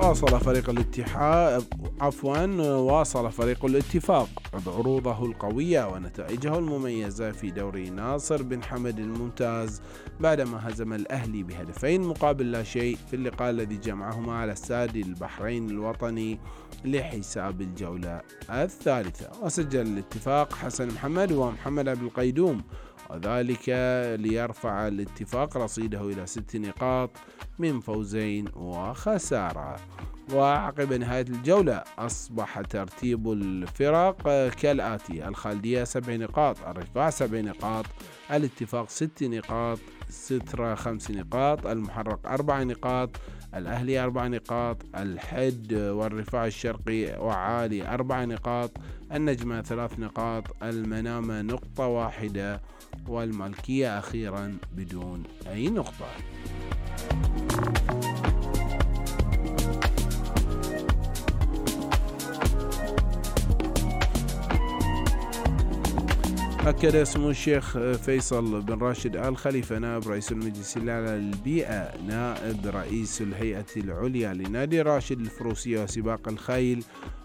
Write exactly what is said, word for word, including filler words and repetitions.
واصل فريق الاتحاد عفوا واصل فريق الاتفاق بعروضه القوية ونتائجه المميزة في دوري ناصر بن حمد الممتاز بعدما هزم الأهلي بهدفين مقابل لا شيء في اللقاء الذي جمعهما على استاد البحرين الوطني لحساب الجولة الثالثة. وسجل الاتفاق حسن محمد ومحمد عبد القيدوم، وذلك ليرفع الاتفاق رصيده إلى ست نقاط من فوزين وخسارة. وعقب نهاية الجولة أصبح ترتيب الفرق كالآتي: الخالدية سبع نقاط، الرفاع سبع نقاط، الاتفاق ست نقاط، سترة خمس نقاط، المحرق أربع نقاط، الأهلي أربع نقاط، الحد والرفاع الشرقي وعالي أربع نقاط، النجمة ثلاث نقاط، المنامة نقطة واحدة، والملكية أخيرا بدون أي نقطة. أكد سمو الشيخ فيصل بن راشد آل خليفة نائب رئيس المجلس الأعلى للبيئة نائب رئيس الهيئة العليا لنادي راشد الفروسية وسباق الخيل